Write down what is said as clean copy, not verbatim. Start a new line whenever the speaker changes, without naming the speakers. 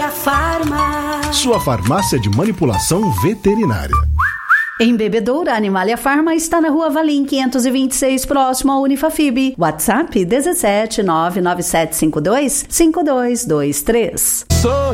Farma.
Sua farmácia de manipulação veterinária.
Em Bebedouro, a Animalia Farma está na Rua Valim 526, próximo ao Unifafib. WhatsApp 17 99752 5223.